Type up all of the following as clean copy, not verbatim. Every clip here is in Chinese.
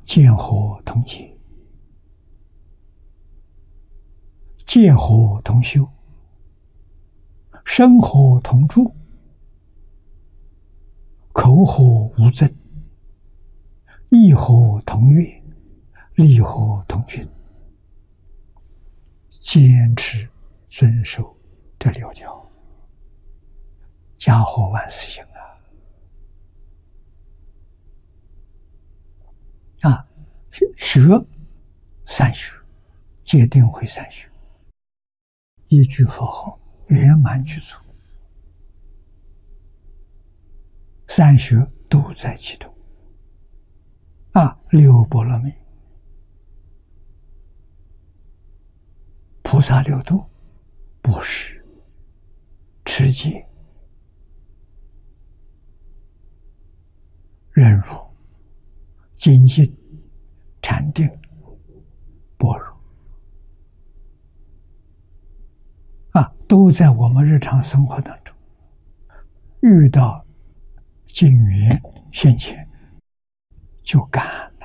见火同结，戒火同修，身火同住，口火无争，意火同悦，力火同均。坚持遵守这6条，家和万事兴学三学，戒定慧三学，一句佛号圆满具足，三学都在其中。六波罗蜜，菩萨六度，布施、持戒、忍辱、精进、禅定、般若，都在我们日常生活当中，遇到境缘现前就干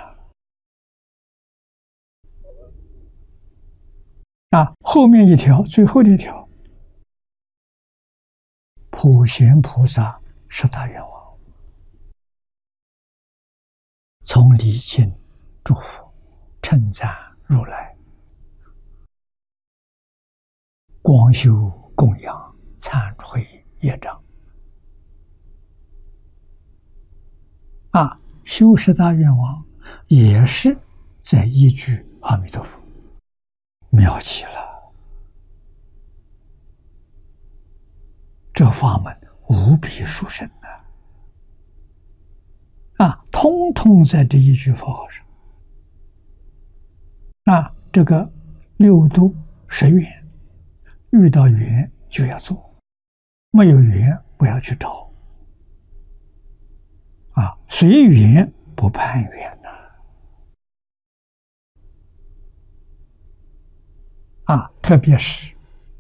了。后面一条，最后的一条，普贤菩萨10大愿望，从礼敬祝福称赞如来，光修供养忏悔业障。修10大愿望也是在依据阿弥陀佛，妙极了。这法门无比殊胜通通在这一句佛号上。这个6度10愿，遇到缘就要做，没有缘不要去找。随缘不攀缘特别是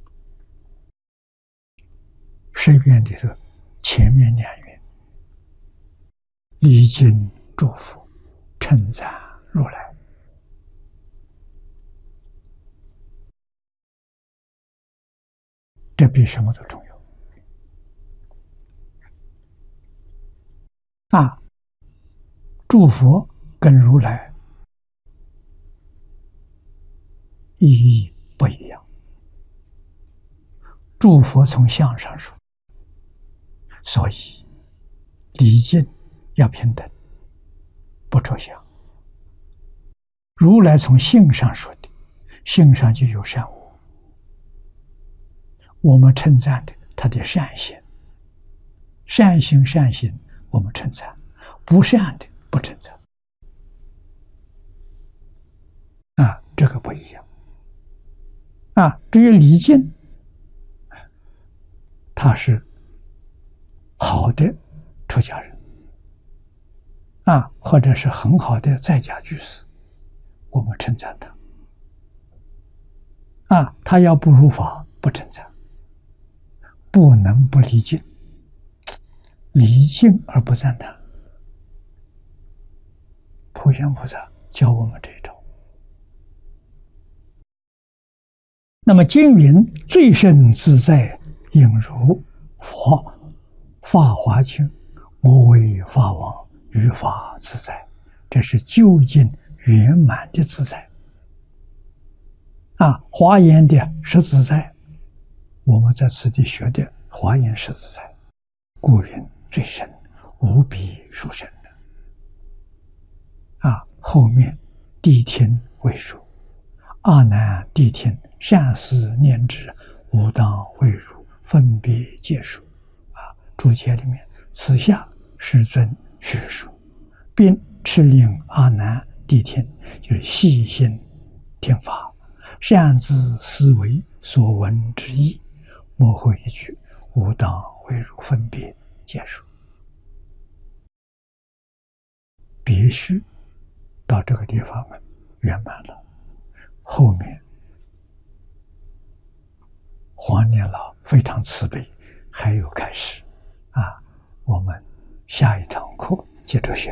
10愿里头前面2愿，礼敬祝福称赞如来，这比什么都重要。祝福跟如来意义不一样。祝福从相上说，所以礼敬要平等，不着相。如来从性上说的，性上就有善恶，我们称赞的他的善行，善行善行我们称赞，不善的不称赞。这个不一样。至于礼敬，他是好的出家人或者是很好的在家居士，我们称赞他。他要不如法不称赞，不能不礼敬，礼敬而不赞叹。普贤菩萨教我们这一招。那么经云最胜自在应如佛法华经，我为法王，于法自在，这是究竟圆满的自在。华严的是自在，我们在此地学的华严是自在，故云最胜，无比殊胜的。后面谛听为如，阿难谛听，善思念之，无当为如，分别皆属。注解里面，此下世尊叙述，并敕令阿难谛听，就是细心听法，善自思维所闻之意，莫会一句，无当为如，分别皆属。必须到这个地方圆满了，后面黄年老非常慈悲，还有开始我们下一堂课接着学。